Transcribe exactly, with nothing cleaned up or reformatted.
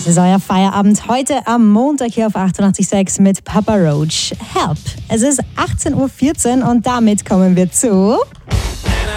ist euer Feierabend heute am Montag hier auf achtundachtzig Komma sechs mit Papa Roach. Help! Es ist achtzehn Uhr vierzehn und damit kommen wir zu...